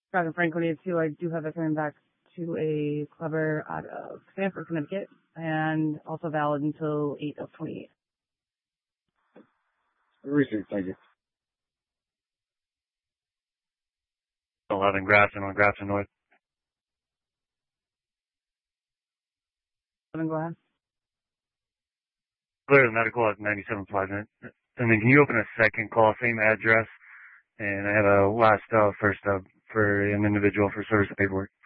Dragon Franco 2, I do have it coming back to a clubber out of Stamford, Connecticut, and also valid until 8 of 28. Research, thank you. 11 Grafton on Grafton North. 11, go ahead. Clear the medical at 97 Pleasant. And then can you open a second call, same address? And I have a first for an individual for service of paperwork.